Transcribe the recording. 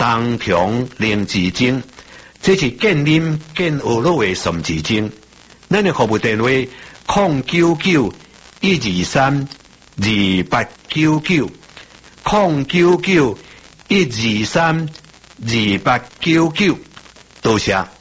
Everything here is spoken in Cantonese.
东强零字经，这是建林建学路的数字经。咱的服务电话099-123-2899 099-123-2899，多谢。